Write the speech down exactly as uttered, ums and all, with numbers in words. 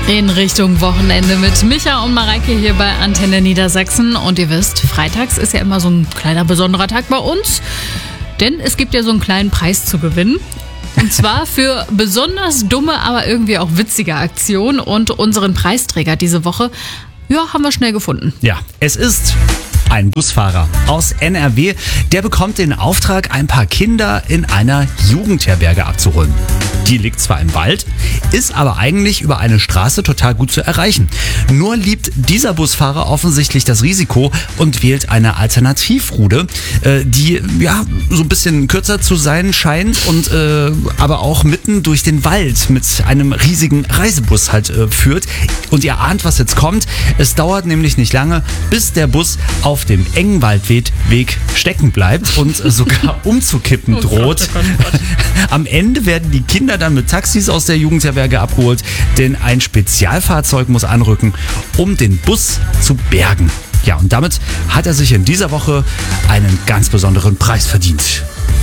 In Richtung Wochenende mit Micha und Mareike hier bei Antenne Niedersachsen. Und ihr wisst, freitags ist ja immer so ein kleiner besonderer Tag bei uns. Denn es gibt ja so einen kleinen Preis zu gewinnen. Und zwar für besonders dumme, aber irgendwie auch witzige Aktionen. Und unseren Preisträger diese Woche, ja, haben wir schnell gefunden. Ja, es ist ein Busfahrer aus N R W. Der bekommt den Auftrag, ein paar Kinder in einer Jugendherberge abzuholen. Die liegt zwar im Wald, ist aber eigentlich über eine Straße total gut zu erreichen. Nur liebt dieser Busfahrer offensichtlich das Risiko und wählt eine Alternativroute, äh, die ja so ein bisschen kürzer zu sein scheint und äh, aber auch mitten durch den Wald mit einem riesigen Reisebus halt äh, führt. Und ihr ahnt, was jetzt kommt. Es dauert nämlich nicht lange, bis der Bus auf dem engen Waldweg stecken bleibt und äh, sogar umzukippen Oh droht. Gott, oh Gott, oh Gott. Am Ende werden die Kinder dann mit Taxis aus der Jugendherberge abgeholt, denn ein Spezialfahrzeug muss anrücken, um den Bus zu bergen. Ja, und damit hat er sich in dieser Woche einen ganz besonderen Preis verdient.